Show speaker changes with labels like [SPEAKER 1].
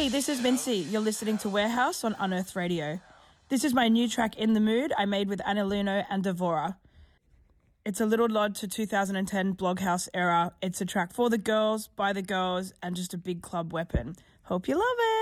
[SPEAKER 1] Hey, this is Mincy. You're listening to Warehouse on Unearthed Radio. This is my new track, In the Mood, I made with Anna Luno and Devora. It's a little nod to 2010 Bloghouse era. It's a track for the girls, by the girls, and just a big club weapon. Hope you love it.